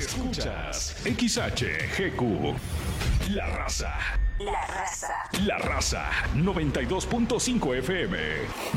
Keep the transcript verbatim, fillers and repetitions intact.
Escuchas X H G Q. La Raza. La Raza. La Raza noventa y dos punto cinco F M.